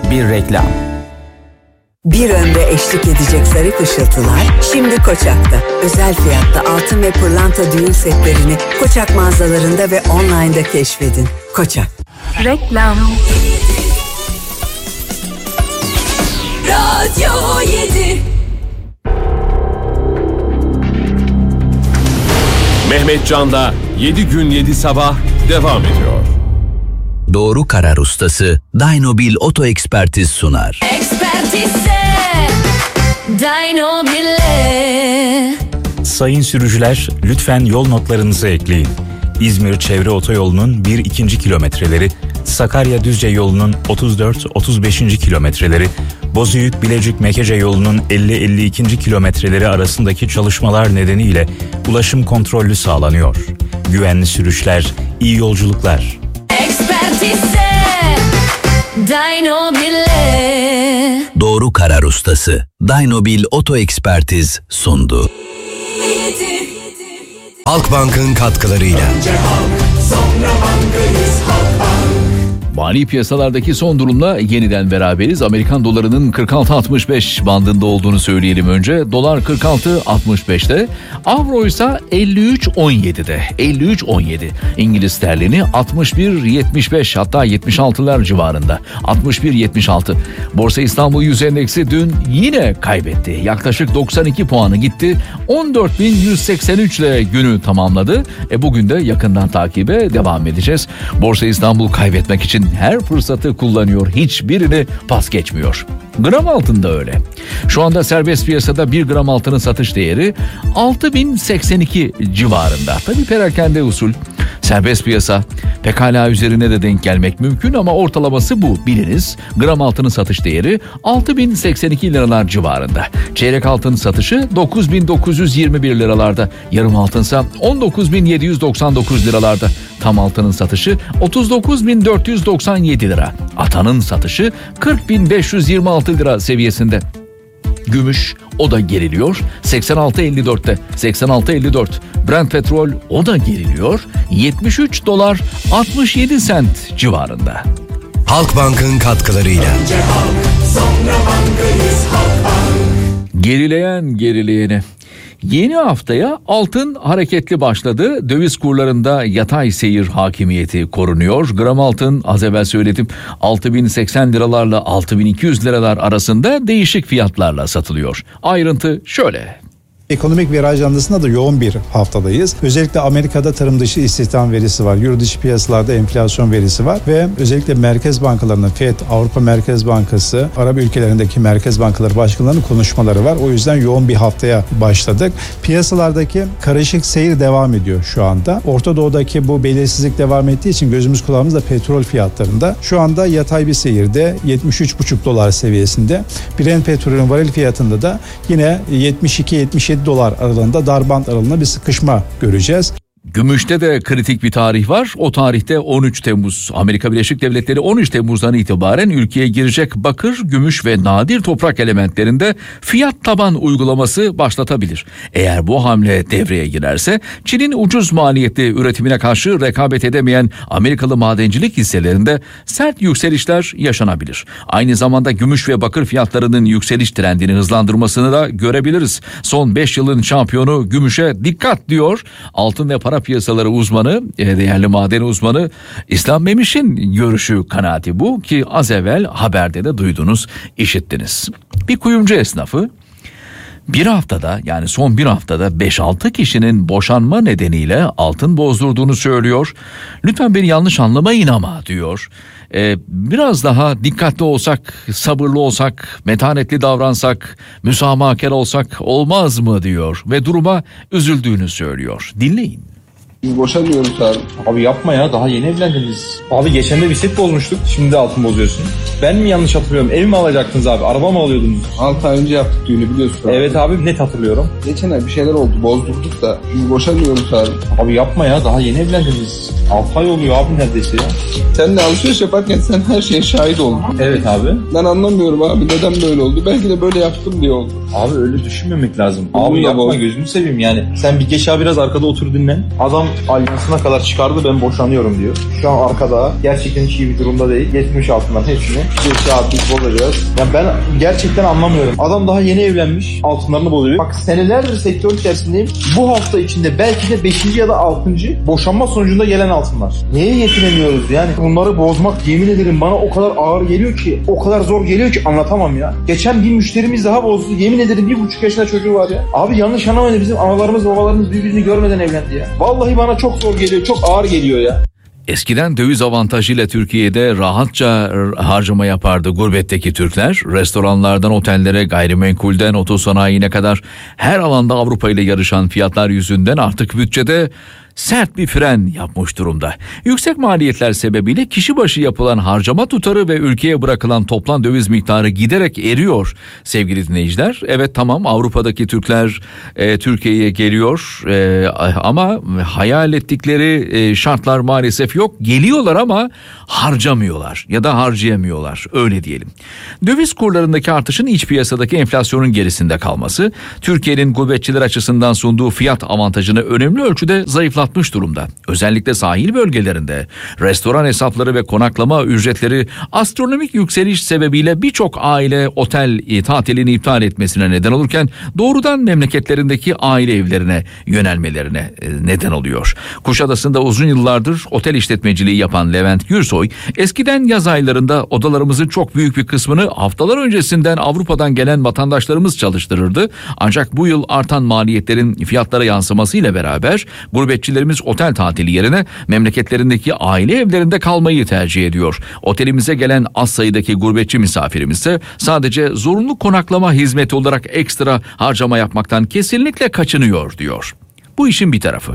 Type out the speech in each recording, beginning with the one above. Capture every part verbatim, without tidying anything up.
bir reklam. Bir önde eşlik edecek zarif ışıltılar şimdi Koçak'ta. Özel fiyatta altın ve pırlanta düğün setlerini Koçak mağazalarında ve online'da keşfedin. Koçak. Reklam. Radyo yedi. Mehmet Can'da yedi gün yedi sabah devam ediyor. Doğru karar ustası Dynobil Oto Ekspertiz sunar. Ekspertise Dynobil'e. Sayın sürücüler, lütfen yol notlarınızı ekleyin. İzmir Çevre Otoyolu'nun bir ikinci kilometreleri, Sakarya Düzce yolunun otuz dört otuz beşinci kilometreleri, Bozüyük Bilecik Mekece yolunun elli elli ikinci kilometreleri arasındaki çalışmalar nedeniyle ulaşım kontrollü sağlanıyor. Güvenli sürüşler, iyi yolculuklar. Ekspertise Dynobil'e. Doğru karar ustası Dynobil Oto Ekspertiz sundu. Halkbank'ın katkılarıyla. Önce halk, sonra bankayız, Halkbank. Mali piyasalardaki son durumla yeniden beraberiz. Amerikan dolarının kırk altı altmış beş bandında olduğunu söyleyelim önce. Dolar kırk altı altmış beşte. Avro ise elli üç on yedide. elli üç on yedi. İngiliz sterlini altmış bir yetmiş beş hatta yetmiş altılar civarında. altmış bir yetmiş altı. Borsa İstanbul Yüz Endeksi dün yine kaybetti. Yaklaşık doksan iki puanı gitti. on dört bin yüz seksen üç ile günü tamamladı. E bugün de yakından takibe devam edeceğiz. Borsa İstanbul kaybetmek için her fırsatı kullanıyor. Hiçbirini pas geçmiyor. Gram altın da öyle. Şu anda serbest piyasada bir gram altının satış değeri altı bin seksen iki civarında. Tabii perakende usul. Serbest piyasa pekala üzerine de denk gelmek mümkün ama ortalaması bu, biliniz. Gram altının satış değeri altı bin seksen iki liralar civarında. Çeyrek altın satışı dokuz bin dokuz yüz yirmi bir liralarda. Yarım altınsa on dokuz bin yedi yüz doksan dokuz liralarda. Tam altının satışı otuz dokuz bin dört yüz doksan yedi lira. Atanın satışı kırk bin beş yüz yirmi altı lira seviyesinde. Gümüş o da geriliyor seksen altı elli dörtte. seksen altı elli dört. Brent petrol o da geriliyor yetmiş üç dolar altmış yedi sent civarında. Halkbank'ın katkılarıyla. Önce halk, sonra bankayız, Halkbank. Gerileyen gerileyene. Yeni haftaya altın hareketli başladı. Döviz kurlarında yatay seyir hakimiyeti korunuyor. Gram altın, az evvel söyledim, altı bin seksen liralarla altı bin iki yüz liralar arasında değişik fiyatlarla satılıyor. Ayrıntı şöyle. Ekonomik veri ajandasında da yoğun bir haftadayız. Özellikle Amerika'da tarım dışı istihdam verisi var. Yurt dışı piyasalarda enflasyon verisi var ve özellikle merkez bankalarının F E D, Avrupa Merkez Bankası, Arap ülkelerindeki merkez bankaları başkanlarının konuşmaları var. O yüzden yoğun bir haftaya başladık. Piyasalardaki karışık seyir devam ediyor şu anda. Orta Doğu'daki bu belirsizlik devam ettiği için gözümüz kulağımız da petrol fiyatlarında. Şu anda yatay bir seyirde yetmiş üç buçuk dolar seviyesinde. Brent petrolün varil fiyatında da yine yetmiş iki yetmiş yedi dolar aralığında, darbant aralığında bir sıkışma göreceğiz. Gümüşte de kritik bir tarih var. O tarihte on üç Temmuz. Amerika Birleşik Devletleri on üç Temmuz'dan itibaren ülkeye girecek bakır, gümüş ve nadir toprak elementlerinde fiyat taban uygulaması başlatabilir. Eğer bu hamle devreye girerse Çin'in ucuz maliyetli üretimine karşı rekabet edemeyen Amerikalı madencilik hisselerinde sert yükselişler yaşanabilir. Aynı zamanda gümüş ve bakır fiyatlarının yükseliş trendini hızlandırmasını da görebiliriz. Son beş yılın şampiyonu gümüşe dikkat diyor. Altın ve para piyasaları uzmanı, değerli maden uzmanı İslam Memiş'in görüşü, kanaati bu ki az evvel haberde de duydunuz, işittiniz. Bir kuyumcu esnafı bir haftada, yani son bir haftada beş altı kişinin boşanma nedeniyle altın bozdurduğunu söylüyor. Lütfen beni yanlış anlamayın ama diyor. Ee, biraz daha dikkatli olsak, sabırlı olsak, metanetli davransak, müsamahakar olsak olmaz mı diyor ve duruma üzüldüğünü söylüyor. Dinleyin. Biz boşanıyoruz abi. Abi yapma ya, daha yeni evlendiniz. Abi geçen de bir set bozmuştuk, şimdi de altın bozuyorsun. Ben mi yanlış hatırlıyorum? Ev mi alacaktınız abi? Araba mı alıyordunuz? altı ay önce yaptık düğünü, biliyorsun abi. Evet abi, net hatırlıyorum. Geçen ay bir şeyler oldu, bozdurduk da biz boşanıyoruz abi. Abi yapma ya, daha yeni evlendiniz. altı ay oluyor abi neredeyse ya. Sen de alışveriş yaparken sen her şeye şahit oldun. Evet abi. Ben anlamıyorum abi, neden böyle oldu? Belki de böyle yaptım diye oldu. Abi öyle düşünmemek lazım. Abi Abi yapma, bozdu. gözünü seveyim yani. Sen bir geç abi, biraz arkada otur dinlen. Adam alyansına kadar çıkardı, ben boşanıyorum diyor. Şu an arkada gerçekten hiç iyi bir durumda değil. Getirmiş altından hepsini. Bir saat biz bozacağız. Ya ben gerçekten anlamıyorum. Adam daha yeni evlenmiş, altınlarını bozuyor. Bak senelerdir sektör içerisindeyim. Bu hafta içinde belki de beşinci ya da altıncı boşanma sonucunda gelen altınlar. Neye yetinemiyoruz yani? Bunları bozmak yemin ederim bana o kadar ağır geliyor ki, o kadar zor geliyor ki anlatamam ya. Geçen bir müşterimiz daha bozdu. Yemin ederim bir buçuk yaşında çocuğu var ya. Abi yanlış anlamayın, bizim analarımız babalarımız birbirini görmeden evlendi ya. Vallahi bana çok zor geliyor, çok ağır geliyor ya. Eskiden döviz avantajıyla Türkiye'de rahatça harcama yapardı gurbetteki Türkler. Restoranlardan otellere, gayrimenkulden otosanayine kadar her alanda Avrupa ile yarışan fiyatlar yüzünden artık bütçede sert bir fren yapmış durumda. Yüksek maliyetler sebebiyle kişi başı yapılan harcama tutarı ve ülkeye bırakılan toplam döviz miktarı giderek eriyor sevgili dinleyiciler. Evet tamam, Avrupa'daki Türkler e, Türkiye'ye geliyor e, ama hayal ettikleri e, şartlar maalesef yok. Geliyorlar ama harcamıyorlar ya da harcayamıyorlar, öyle diyelim. Döviz kurlarındaki artışın iç piyasadaki enflasyonun gerisinde kalması, Türkiye'nin gurbetçiler açısından sunduğu fiyat avantajını önemli ölçüde zayıflatmış durumda. Özellikle sahil bölgelerinde restoran hesapları ve konaklama ücretleri astronomik yükseliş sebebiyle birçok aile otel tatilini iptal etmesine neden olurken doğrudan memleketlerindeki aile evlerine yönelmelerine neden oluyor. Kuşadası'nda uzun yıllardır otel işletmeciliği yapan Levent Gürsoy, eskiden yaz aylarında odalarımızın çok büyük bir kısmını haftalar öncesinden Avrupa'dan gelen vatandaşlarımız çalıştırırdı. Ancak bu yıl artan maliyetlerin fiyatlara yansımasıyla beraber gurbetçilerimiz otel tatili yerine memleketlerindeki aile evlerinde kalmayı tercih ediyor. Otelimize gelen az sayıdaki gurbetçi misafirimiz ise sadece zorunlu konaklama hizmeti olarak ekstra harcama yapmaktan kesinlikle kaçınıyor diyor. Bu işin bir tarafı.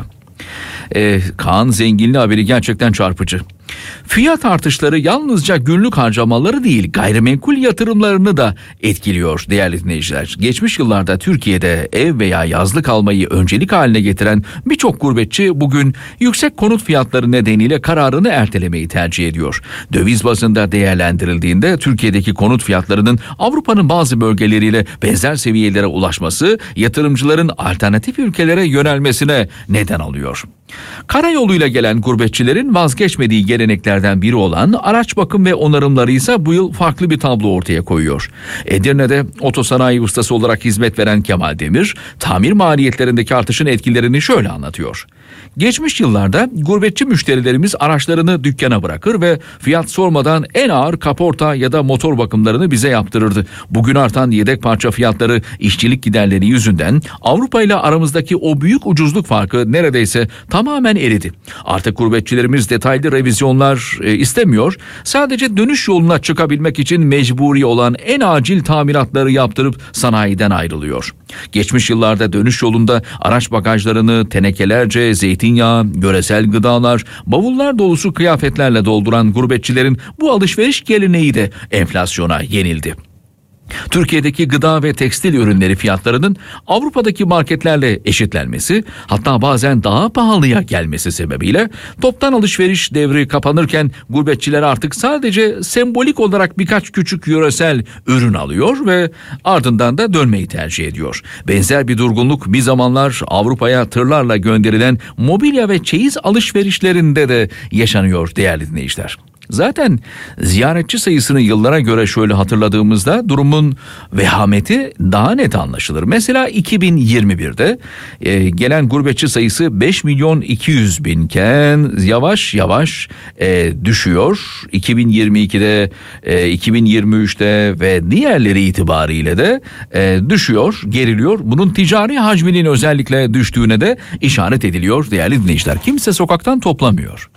Ee, Kaan Zenginli haberi gerçekten çarpıcı. Fiyat artışları yalnızca günlük harcamaları değil, gayrimenkul yatırımlarını da etkiliyor değerli dinleyiciler. Geçmiş yıllarda Türkiye'de ev veya yazlık almayı öncelik haline getiren birçok gurbetçi bugün yüksek konut fiyatları nedeniyle kararını ertelemeyi tercih ediyor. Döviz bazında değerlendirildiğinde Türkiye'deki konut fiyatlarının Avrupa'nın bazı bölgeleriyle benzer seviyelere ulaşması yatırımcıların alternatif ülkelere yönelmesine neden oluyor. Karayoluyla gelen gurbetçilerin vazgeçmediği geleneklerden biri olan araç bakım ve onarımları ise bu yıl farklı bir tablo ortaya koyuyor. Edirne'de otosanayi ustası olarak hizmet veren Kemal Demir, tamir maliyetlerindeki artışın etkilerini şöyle anlatıyor. Geçmiş yıllarda gurbetçi müşterilerimiz araçlarını dükkana bırakır ve fiyat sormadan en ağır kaporta ya da motor bakımlarını bize yaptırırdı. Bugün artan yedek parça fiyatları, işçilik giderleri yüzünden Avrupa ile aramızdaki o büyük ucuzluk farkı neredeyse tamamen eridi. Artık gurbetçilerimiz detaylı revizyonlar e, istemiyor. Sadece dönüş yoluna çıkabilmek için mecburi olan en acil tamiratları yaptırıp sanayiden ayrılıyor. Geçmiş yıllarda dönüş yolunda araç bagajlarını tenekelerce zeytinyağı, yöresel gıdalar, bavullar dolusu kıyafetlerle dolduran gurbetçilerin bu alışveriş geleneği de enflasyona yenildi. Türkiye'deki gıda ve tekstil ürünleri fiyatlarının Avrupa'daki marketlerle eşitlenmesi, hatta bazen daha pahalıya gelmesi sebebiyle toptan alışveriş devri kapanırken gurbetçiler artık sadece sembolik olarak birkaç küçük yöresel ürün alıyor ve ardından da dönmeyi tercih ediyor. Benzer bir durgunluk bir zamanlar Avrupa'ya tırlarla gönderilen mobilya ve çeyiz alışverişlerinde de yaşanıyor değerli dinleyiciler. Zaten ziyaretçi sayısını yıllara göre şöyle hatırladığımızda durumun vehameti daha net anlaşılır. Mesela iki bin yirmi birde e, gelen gurbetçi sayısı beş milyon iki yüz binken yavaş yavaş e, düşüyor. iki bin yirmi ikide, e, iki bin yirmi üçte ve diğerleri itibariyle de e, düşüyor, geriliyor. Bunun ticari hacminin özellikle düştüğüne de işaret ediliyor değerli dinleyiciler. Kimse sokaktan toplamıyor.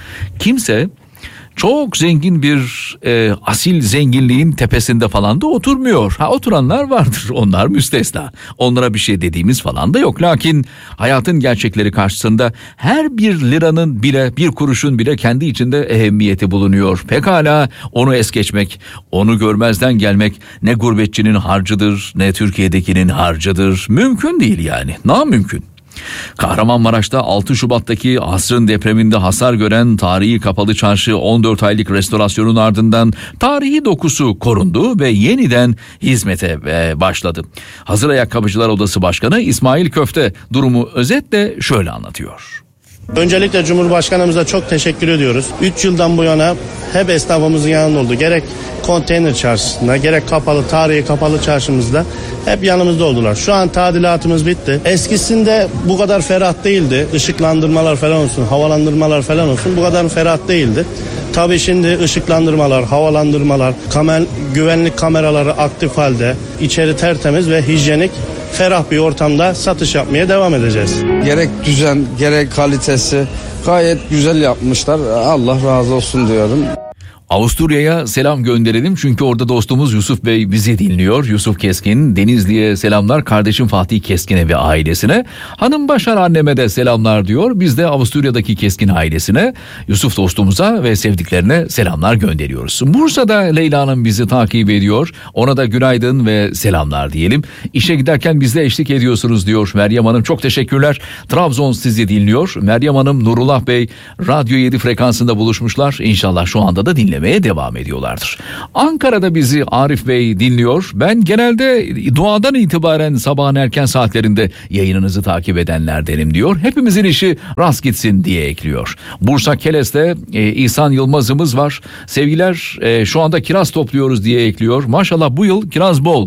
Kimse çok zengin bir e, asil zenginliğin tepesinde falan da oturmuyor. Ha, oturanlar vardır, onlar müstesna. Onlara bir şey dediğimiz falan da yok. Lakin hayatın gerçekleri karşısında her bir liranın bile, bir kuruşun bile kendi içinde ehemmiyeti bulunuyor. Pekala onu es geçmek, onu görmezden gelmek ne gurbetçinin harcıdır ne Türkiye'dekinin harcıdır. Mümkün değil yani, namümkün. Kahramanmaraş'ta altı Şubat'taki asrın depreminde hasar gören tarihi kapalı çarşı on dört aylık restorasyonun ardından tarihi dokusu korundu ve yeniden hizmete başladı. Hazır Ayakkabıcılar Odası Başkanı İsmail Köfte durumu özetle şöyle anlatıyor. Öncelikle Cumhurbaşkanımıza çok teşekkür ediyoruz. üç yıldan bu yana hep esnafımızın yanında oldu. Gerek konteyner çarşısında, gerek kapalı, tarihi kapalı çarşımızda hep yanımızda oldular. Şu an tadilatımız bitti. Eskisinde bu kadar ferah değildi. Işıklandırmalar falan olsun, havalandırmalar falan olsun bu kadar ferah değildi. Tabii şimdi ışıklandırmalar, havalandırmalar, kamer, güvenlik kameraları aktif halde, içeri tertemiz ve hijyenik, ferah bir ortamda satış yapmaya devam edeceğiz. Gerek düzen, gerek kalitesi gayet güzel yapmışlar. Allah razı olsun diyorum. Avusturya'ya selam gönderelim çünkü orada dostumuz Yusuf Bey bizi dinliyor. Yusuf Keskin, Denizli'ye selamlar, kardeşim Fatih Keskin'e ve ailesine. Hanım Başar anneme de selamlar diyor. Biz de Avusturya'daki Keskin ailesine, Yusuf dostumuza ve sevdiklerine selamlar gönderiyoruz. Bursa'da Leyla Hanım bizi takip ediyor. Ona da günaydın ve selamlar diyelim. İşe giderken bizle eşlik ediyorsunuz diyor Meryem Hanım. Çok teşekkürler. Trabzon sizi dinliyor. Meryem Hanım, Nurullah Bey Radyo yedi frekansında buluşmuşlar. İnşallah şu anda da dinlemeye devam ediyorlardır. Ankara'da bizi Arif Bey dinliyor. Ben genelde duadan itibaren sabahın erken saatlerinde yayınınızı takip edenlerdenim diyor. Hepimizin işi rast gitsin diye ekliyor. Bursa Keles'te e, İhsan Yılmaz'ımız var. Sevgiler, e, şu anda kiraz topluyoruz diye ekliyor. Maşallah bu yıl kiraz bol.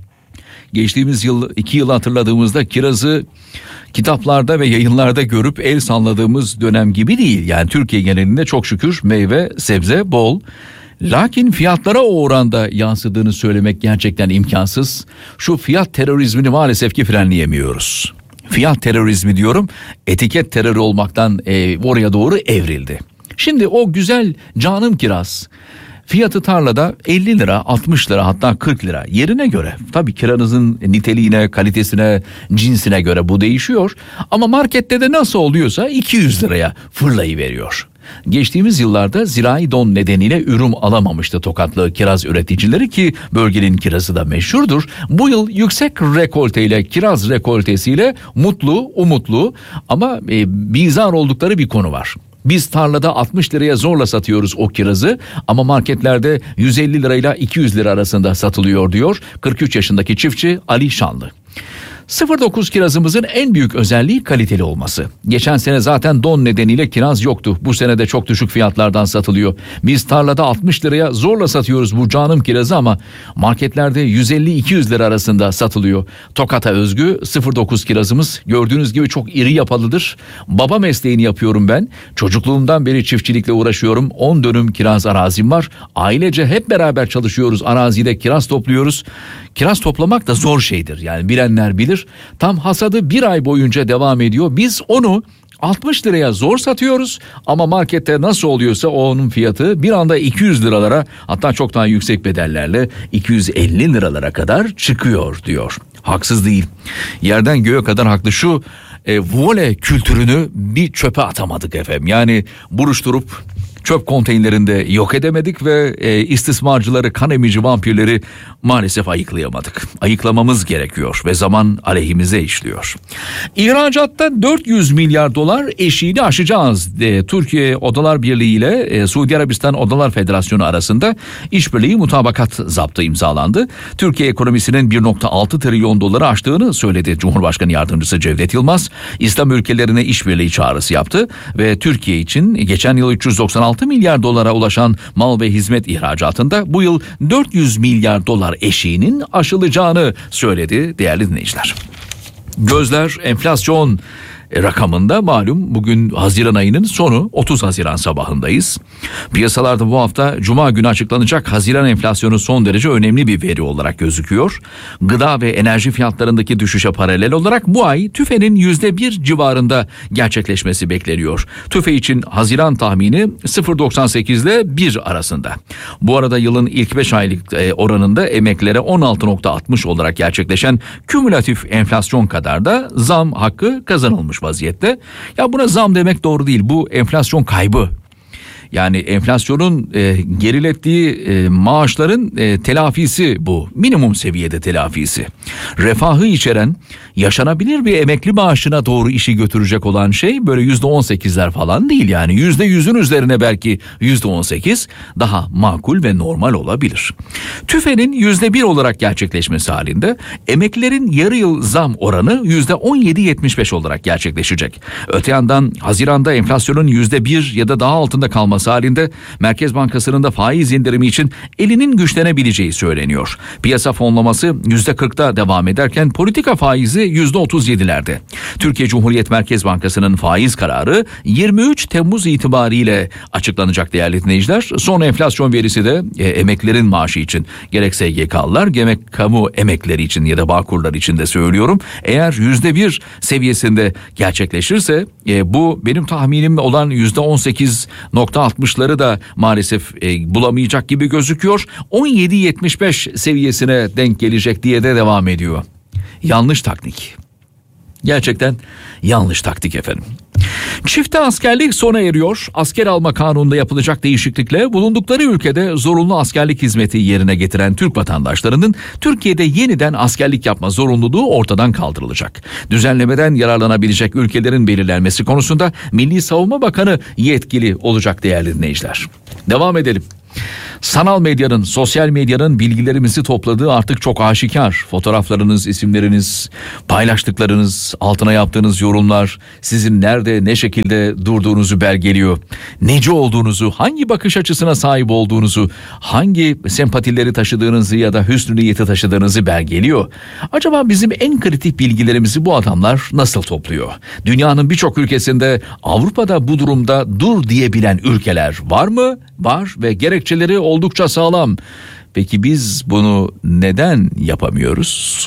Geçtiğimiz yıl, iki yıl hatırladığımızda kirazı kitaplarda ve yayınlarda görüp el salladığımız dönem gibi değil. Yani Türkiye genelinde çok şükür meyve, sebze bol. Lakin fiyatlara o oranda yansıdığını söylemek gerçekten imkansız. Şu fiyat terörizmini maalesef ki frenleyemiyoruz. Fiyat terörizmi diyorum, etiket terörü olmaktan e, oraya doğru evrildi. Şimdi o güzel canım kiraz, fiyatı tarlada elli lira, altmış lira, hatta kırk lira, yerine göre. Tabii kiranızın niteliğine, kalitesine, cinsine göre bu değişiyor. Ama markette de nasıl oluyorsa iki yüz liraya fırlayıveriyor. Geçtiğimiz yıllarda zirai don nedeniyle ürün alamamıştı Tokatlı kiraz üreticileri ki bölgenin kirazı da meşhurdur. Bu yıl yüksek rekolteyle, kiraz rekoltesiyle mutlu, umutlu ama e, bizar oldukları bir konu var. Biz tarlada altmış liraya zorla satıyoruz o kirazı ama marketlerde yüz elli lirayla iki yüz lira arasında satılıyor diyor kırk üç yaşındaki çiftçi Ali Şanlı. sıfır dokuz kirazımızın en büyük özelliği kaliteli olması. Geçen sene zaten don nedeniyle kiraz yoktu. Bu sene de çok düşük fiyatlardan satılıyor. Biz tarlada altmış liraya zorla satıyoruz bu canım kirazı ama marketlerde yüz elli iki yüz lira arasında satılıyor. Tokat'a özgü sıfır dokuz kirazımız gördüğünüz gibi çok iri yapılıdır. Baba mesleğini yapıyorum ben. Çocukluğumdan beri çiftçilikle uğraşıyorum. on dönüm kiraz arazim var. Ailece hep beraber çalışıyoruz. Arazide kiraz topluyoruz. Kiraz toplamak da zor şeydir. Yani bilenler bilir. Tam hasadı bir ay boyunca devam ediyor. Biz onu altmış liraya zor satıyoruz ama markette nasıl oluyorsa onun fiyatı bir anda iki yüz liralara, hatta çok daha yüksek bedellerle iki yüz elli liralara kadar çıkıyor diyor. Haksız değil. Yerden göğe kadar haklı. Şu e, voley kültürünü bir çöpe atamadık efendim. Yani buruşturup çöp konteynerinde yok edemedik ve e, istismarcıları, kan emici vampirleri maalesef ayıklayamadık. Ayıklamamız gerekiyor ve zaman aleyhimize işliyor. İhracatta dört yüz milyar dolar eşiğini aşacağız. E, Türkiye Odalar Birliği ile e, Suudi Arabistan Odalar Federasyonu arasında işbirliği mutabakat zaptı imzalandı. Türkiye ekonomisinin bir virgül altı trilyon doları aştığını söyledi Cumhurbaşkanı Yardımcısı Cevdet Yılmaz. İslam ülkelerine işbirliği çağrısı yaptı ve Türkiye için geçen yıl üç yüz doksan altı milyar dolara ulaşan mal ve hizmet ihracatında bu yıl dört yüz milyar dolar eşiğinin aşılacağını söyledi değerli dinleyiciler. Gözler enflasyon rakamında, malum bugün Haziran ayının sonu, otuz Haziran sabahındayız. Piyasalarda bu hafta Cuma günü açıklanacak Haziran enflasyonu son derece önemli bir veri olarak gözüküyor. Gıda ve enerji fiyatlarındaki düşüşe paralel olarak bu ay TÜFE'nin yüzde bir civarında gerçekleşmesi bekleniyor. TÜFE için Haziran tahmini sıfır virgül doksan sekiz ile bir arasında. Bu arada yılın ilk beş aylık oranında emeklilere on altı virgül altmış olarak gerçekleşen kümülatif enflasyon kadar da zam hakkı kazanılmış vaziyette. Ya buna zam demek doğru değil. Bu enflasyon kaybı. Yani enflasyonun e, gerilettiği e, maaşların e, telafisi bu. Minimum seviyede telafisi. Refahı içeren, yaşanabilir bir emekli maaşına doğru işi götürecek olan şey böyle yüzde on sekizler falan değil yani. Yüzde yüzün üzerine belki yüzde on sekiz daha makul ve normal olabilir. TÜFE'nin yüzde bir olarak gerçekleşmesi halinde emeklilerin yarı yıl zam oranı yüzde on yedi yetmiş beş olarak gerçekleşecek. Öte yandan Haziran'da enflasyonun yüzde bir ya da daha altında kalması halinde Merkez Bankası'nın da faiz indirimi için elinin güçlenebileceği söyleniyor. Piyasa fonlaması yüzde kırkta devam ederken politika faizi yüzde otuz yedilerde. Türkiye Cumhuriyet Merkez Bankası'nın faiz kararı yirmi üç Temmuz itibariyle açıklanacak değerli dinleyiciler. Son enflasyon verisi de e, emeklilerin maaşı için gerek S G K'lılar gerek kamu emekleri için ya da Bağkurlar için de söylüyorum. Eğer yüzde bir seviyesinde gerçekleşirse e, bu benim tahminim olan yüzde on sekiz nokta altmışları da maalesef e, bulamayacak gibi gözüküyor. on yedi yetmiş beş seviyesine denk gelecek diye de devam ediyor. Yanlış taktik. Gerçekten yanlış taktik efendim. Çifte askerlik sona eriyor. Asker alma kanununda yapılacak değişiklikle bulundukları ülkede zorunlu askerlik hizmeti yerine getiren Türk vatandaşlarının Türkiye'de yeniden askerlik yapma zorunluluğu ortadan kaldırılacak. Düzenlemeden yararlanabilecek ülkelerin belirlenmesi konusunda Milli Savunma Bakanı yetkili olacak değerli dinleyiciler. Devam edelim. Sanal medyanın, sosyal medyanın bilgilerimizi topladığı artık çok aşikar. Fotoğraflarınız, isimleriniz, paylaştıklarınız, altına yaptığınız yorumlar sizin nerede, ne şekilde durduğunuzu belgeliyor. Neci olduğunuzu, hangi bakış açısına sahip olduğunuzu, hangi sempatileri taşıdığınızı ya da hüsnü niyeti taşıdığınızı belgeliyor. Acaba bizim en kritik bilgilerimizi bu adamlar nasıl topluyor? Dünyanın birçok ülkesinde, Avrupa'da bu durumda dur diyebilen ülkeler var mı? Var ve gerekçeleri oldukça sağlam. Peki biz bunu neden yapamıyoruz?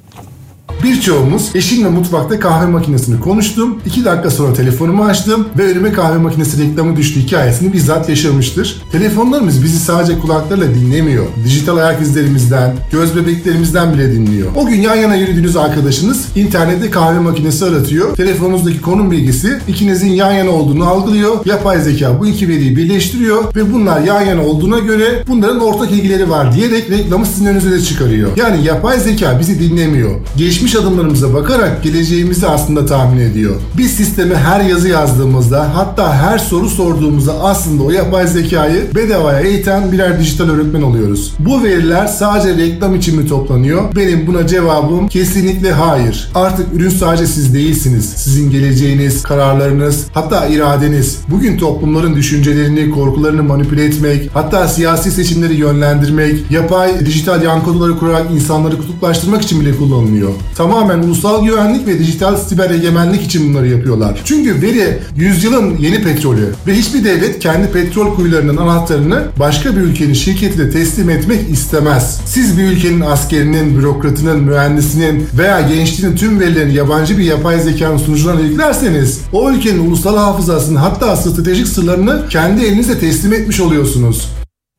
Birçoğumuz eşimle mutfakta kahve makinesini konuştum. iki dakika sonra telefonumu açtım ve önüme kahve makinesi reklamı düştü hikayesini bizzat yaşamıştır. Telefonlarımız bizi sadece kulaklarla dinlemiyor. Dijital ayak izlerimizden, göz bebeklerimizden bile dinliyor. O gün yan yana yürüdüğünüz arkadaşınız internette kahve makinesi aratıyor. Telefonunuzdaki konum bilgisi ikinizin yan yana olduğunu algılıyor. Yapay zeka bu iki veriyi birleştiriyor ve bunlar yan yana olduğuna göre bunların ortak ilgileri var diyerek reklamı sizin önünüze de çıkarıyor. Yani yapay zeka bizi dinlemiyor. Geçmiş adımlarımıza bakarak geleceğimizi aslında tahmin ediyor. Biz sisteme her yazı yazdığımızda, hatta her soru sorduğumuzda aslında o yapay zekayı bedavaya eğiten birer dijital öğretmen oluyoruz. Bu veriler sadece reklam için mi toplanıyor? Benim buna cevabım kesinlikle hayır. Artık ürün sadece siz değilsiniz. Sizin geleceğiniz, kararlarınız, hatta iradeniz. Bugün toplumların düşüncelerini, korkularını manipüle etmek, hatta siyasi seçimleri yönlendirmek, yapay dijital yankı kurarak insanları kutuplaştırmak için bile kullanılıyor. Tamamen ulusal güvenlik ve dijital siber egemenlik için bunları yapıyorlar. Çünkü veri yüzyılın yeni petrolü ve hiçbir devlet kendi petrol kuyularının anahtarını başka bir ülkenin şirketine teslim etmek istemez. Siz bir ülkenin askerinin, bürokratının, mühendisinin veya gençliğinin tüm verilerini yabancı bir yapay zekanın sunucularına yüklerseniz o ülkenin ulusal hafızasını, hatta stratejik sırlarını kendi elinize teslim etmiş oluyorsunuz.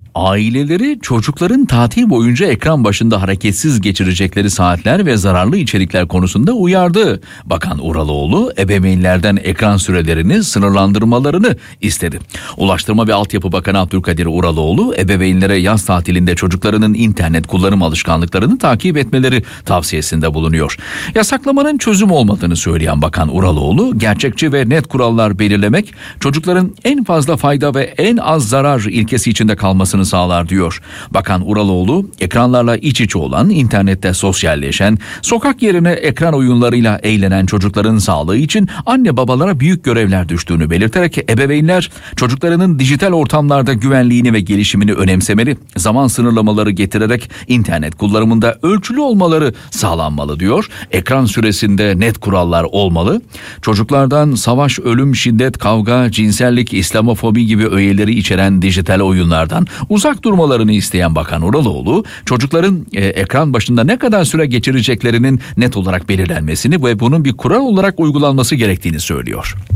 Aileleri çocukların tatil boyunca ekran başında hareketsiz geçirecekleri saatler ve zararlı içerikler konusunda uyardı. Bakan Uraloğlu ebeveynlerden ekran sürelerini sınırlandırmalarını istedi. Ulaştırma ve Altyapı Bakanı Abdülkadir Uraloğlu ebeveynlere yaz tatilinde çocuklarının internet kullanım alışkanlıklarını takip etmeleri tavsiyesinde bulunuyor. Yasaklamanın çözüm olmadığını söyleyen Bakan Uraloğlu, gerçekçi ve net kurallar belirlemek çocukların en fazla fayda ve en az zarar ilkesi içinde kalmasını sağlar diyor. Bakan Uraloğlu, ekranlarla iç içe olan, internette sosyalleşen, sokak yerine ekran oyunlarıyla eğlenen çocukların sağlığı için anne babalara büyük görevler düştüğünü belirterek ebeveynler çocuklarının dijital ortamlarda güvenliğini ve gelişimini önemsemeli, zaman sınırlamaları getirerek internet kullanımında ölçülü olmaları sağlanmalı diyor. Ekran süresinde net kurallar olmalı. Çocuklardan savaş, ölüm, şiddet, kavga, cinsellik, İslamofobi gibi öğeleri içeren dijital oyunlardan uzak durmalarını isteyen Bakan Uraloğlu, çocukların e, ekran başında ne kadar süre geçireceklerinin net olarak belirlenmesini ve bunun bir kural olarak uygulanması gerektiğini söylüyor.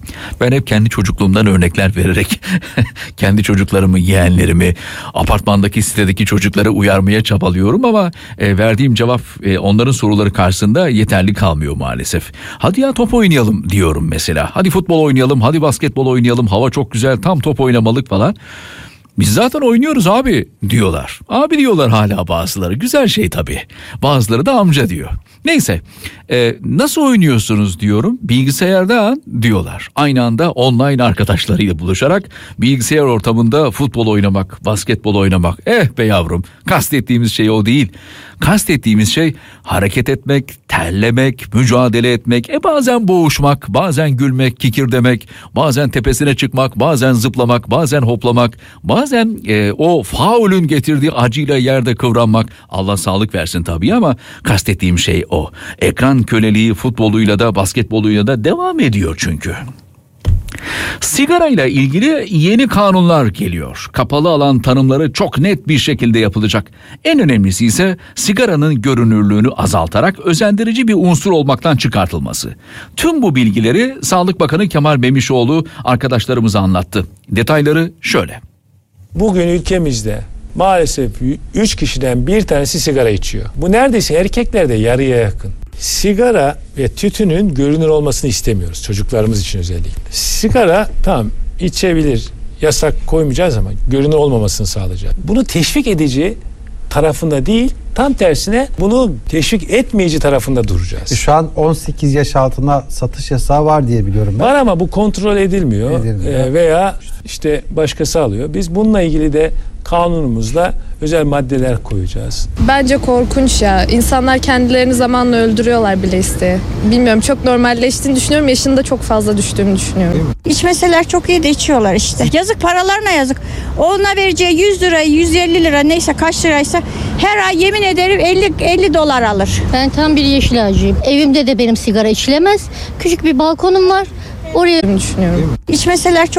Ben hep kendi çocukluğumdan örnekler vererek kendi çocuklarımı, yeğenlerimi, apartmandaki sitedeki çocukları uyarmaya çabalıyorum ama e, verdiğim cevap e, onların soruları karşısında yeterli kalmıyor maalesef. Hadi ya top oynayalım diyorum mesela. Hadi futbol oynayalım, hadi basketbol oynayalım. Hava çok güzel, tam top oynamalık falan. Biz zaten oynuyoruz abi diyorlar. Abi diyorlar hala bazıları. Güzel şey tabii. Bazıları da amca diyor. Neyse e, nasıl oynuyorsunuz diyorum. Bilgisayarda diyorlar. Aynı anda online arkadaşlarıyla buluşarak bilgisayar ortamında futbol oynamak, basketbol oynamak. Eh be yavrum, kastettiğimiz şey o değil. Kastettiğimiz şey hareket etmek, terlemek, mücadele etmek, e bazen boğuşmak, bazen gülmek, kikirdemek, bazen tepesine çıkmak, bazen zıplamak, bazen hoplamak, bazen e, o faulün getirdiği acıyla yerde kıvranmak. Allah sağlık versin tabii ama kastettiğim şey o. Ekran köleliği futboluyla da basketboluyla da devam ediyor çünkü. Sigarayla ilgili yeni kanunlar geliyor. Kapalı alan tanımları çok net bir şekilde yapılacak. En önemlisi ise sigaranın görünürlüğünü azaltarak özendirici bir unsur olmaktan çıkartılması. Tüm bu bilgileri Sağlık Bakanı Kemal Memişoğlu arkadaşlarımıza anlattı. Detayları şöyle. Bugün ülkemizde maalesef üç kişiden bir tanesi sigara içiyor. Bu neredeyse erkeklerde yarıya yakın. Sigara ve tütünün görünür olmasını istemiyoruz çocuklarımız için özellikle. Sigara tamam içebilir, yasak koymayacağız ama görünür olmamasını sağlayacağız. Bunu teşvik edici tarafında değil, tam tersine bunu teşvik etmeyici tarafında duracağız. Şu an on sekiz yaş altına satış yasağı var diye biliyorum ben. Var ama bu kontrol edilmiyor, edilmiyor. Ee, veya işte başkası alıyor. Biz bununla ilgili de kanunumuzda özel maddeler koyacağız. Bence korkunç ya. İnsanlar kendilerini zamanla öldürüyorlar bile isteye. Bilmiyorum, çok normalleştiğini düşünüyorum. Yaşını da çok fazla düştüğümü düşünüyorum. İçmeseler çok iyi de içiyorlar işte. Yazık, paralarına yazık. Ona vereceği yüz lira, yüz elli lira neyse kaç liraysa her ay yemin ederim elli elli dolar alır. Ben tam bir yeşil ağacıyım. Evimde de benim sigara içilemez. Küçük bir balkonum var. Oraya düşünüyorum. İçmeseler çok